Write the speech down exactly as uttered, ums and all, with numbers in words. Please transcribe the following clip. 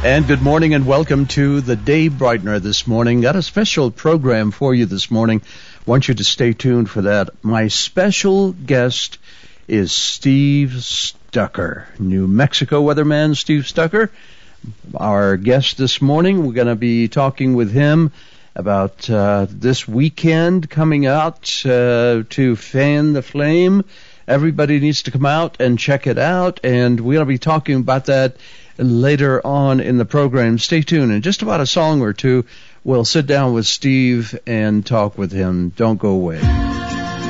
And good morning and welcome to the Day Brightener this morning. Got a special program for you this morning. Want you to stay tuned for that. My special guest is Steve Stucker, New Mexico weatherman Steve Stucker. Our guest this morning, we're going to be talking with him about uh, this weekend coming out uh, to fan the flame. Everybody needs to come out and check it out, and we're going to be talking about that later on in the program. Stay tuned. In just about a song or two, we'll sit down with Steve and talk with him. Don't go away.